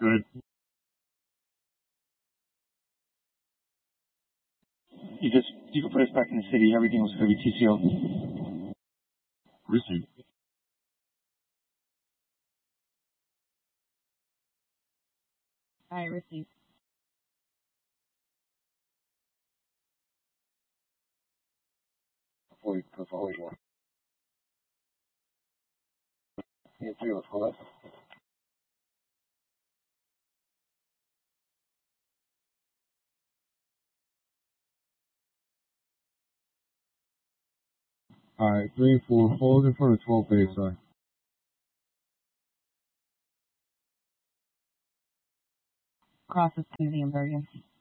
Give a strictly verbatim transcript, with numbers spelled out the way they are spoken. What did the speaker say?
Good. You just, you can put us back in the city. Everything was going to be T C O. Received. I received. Fully, fully one. Yeah, three, let's go left. Alright, three and four, hold in front of twelve base side. Crosses to the inversion.